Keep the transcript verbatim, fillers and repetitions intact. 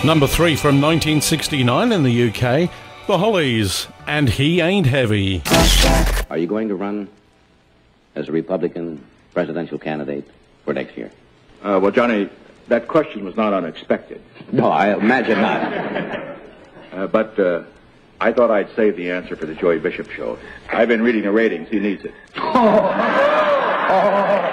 Number three from nineteen sixty-nine in the U K, The Hollies, and He Ain't Heavy. Are you going to run as a Republican presidential candidate for next year? Uh, well, Johnny, that question was not unexpected. No, I imagine not. Uh, but uh, I thought I'd save the answer for the Joey Bishop show. I've been reading the ratings. He needs it. Oh. Oh.